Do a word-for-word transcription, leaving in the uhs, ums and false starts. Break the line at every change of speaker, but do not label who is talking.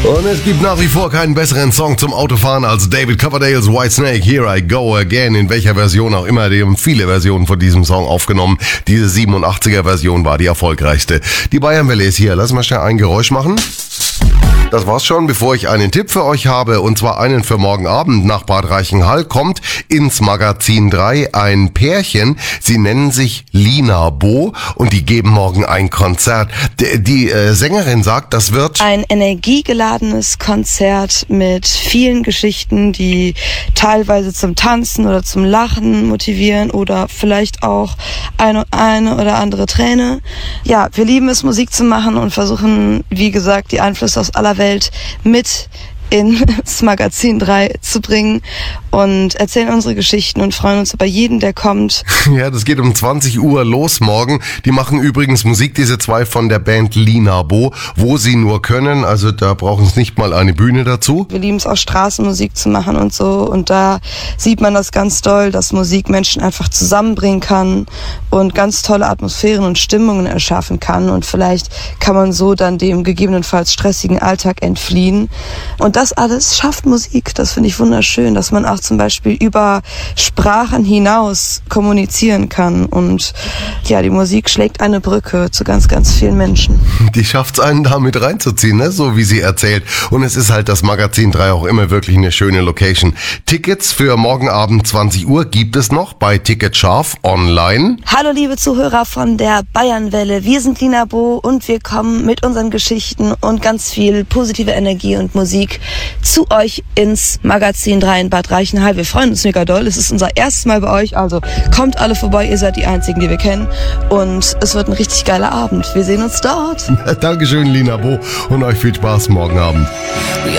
Und es gibt nach wie vor keinen besseren Song zum Autofahren als David Coverdales Whitesnake, Here I Go Again, in welcher Version auch immer. Die haben viele Versionen von diesem Song aufgenommen. Diese siebenundachtziger Version war die erfolgreichste. Die Bayernwelle ist hier. Lass mal schnell ein Geräusch machen. Das war's schon, bevor ich einen Tipp für euch habe, und zwar einen für morgen Abend. Nach Bad Reichenhall kommt ins Magazin drei ein Pärchen. Sie nennen sich Lina Bo und die geben morgen ein Konzert. Die, die äh, Sängerin sagt, das wird
ein energiegeladenes Konzert mit vielen Geschichten, die teilweise zum Tanzen oder zum Lachen motivieren oder vielleicht auch eine, eine oder andere Träne. Ja, wir lieben es, Musik zu machen und versuchen, wie gesagt, die Einflüsse aus aller Welt mit ins Magazin drei zu bringen und erzählen unsere Geschichten und freuen uns über jeden, der kommt.
Ja, das geht um zwanzig Uhr los morgen. Die machen übrigens Musik, diese zwei von der Band Lina Bo, wo sie nur können. Also da brauchen sie nicht mal eine Bühne dazu.
Wir lieben es auch, Straßenmusik zu machen und so. Und da sieht man das ganz doll, dass Musik Menschen einfach zusammenbringen kann und ganz tolle Atmosphären und Stimmungen erschaffen kann. Und vielleicht kann man so dann dem gegebenenfalls stressigen Alltag entfliehen. Und das alles schafft Musik. Das finde ich wunderschön, dass man auch zum Beispiel über Sprachen hinaus kommunizieren kann. Und ja, die Musik schlägt eine Brücke zu ganz, ganz vielen Menschen.
Die schafft es einen da mit reinzuziehen, ne? So wie sie erzählt. Und es ist halt das Magazin drei auch immer wirklich eine schöne Location. Tickets für morgen Abend zwanzig Uhr gibt es noch bei Ticket Scharf online.
Hallo liebe Zuhörer von der Bayernwelle. Wir sind Lina Bo und wir kommen mit unseren Geschichten und ganz viel positive Energie und Musik zu euch ins Magazin drei in Bad Reichenhall. Wir freuen uns mega doll. Es ist unser erstes Mal bei euch, also kommt alle vorbei. Ihr seid die Einzigen, die wir kennen. Und es wird ein richtig geiler Abend. Wir sehen uns dort.
Dankeschön, Lina Bo. Und euch viel Spaß morgen Abend.